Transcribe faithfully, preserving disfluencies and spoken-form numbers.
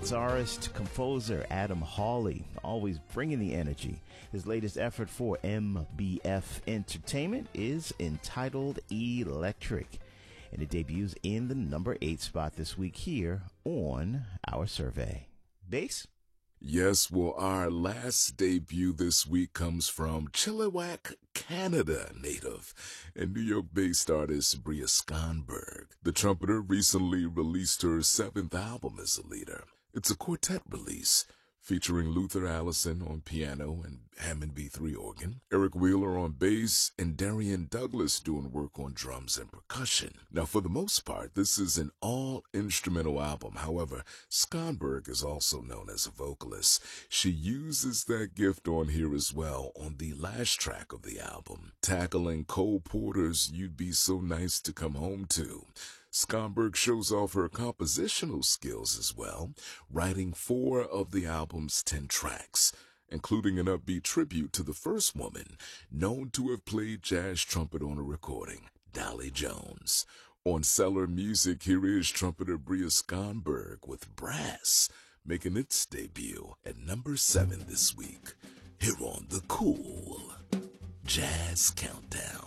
guitarist, composer Adam Hawley, always bringing the energy. His latest effort for M B F Entertainment is entitled Electric, and it debuts in the number eight spot this week here on our survey. Bass? Yes, well, our last debut this week comes from Chilliwack, Canada native and New York-based artist Bria Skonberg. The trumpeter recently released her seventh album as a leader. It's a quartet release featuring Luther Allison on piano and Hammond B three organ, Eric Wheeler on bass, and Darian Douglas doing work on drums and percussion. Now, for the most part, this is an all-instrumental album. However, Skonberg is also known as a vocalist. She uses that gift on here as well on the last track of the album, tackling Cole Porter's You'd Be So Nice to Come Home To. Skonberg shows off her compositional skills as well, writing four of the album's ten tracks, including an upbeat tribute to the first woman known to have played jazz trumpet on a recording, Dolly Jones. On Cellar Music, here is trumpeter Bria Skonberg with Brass, making its debut at number seven this week, here on the Cool Jazz Countdown.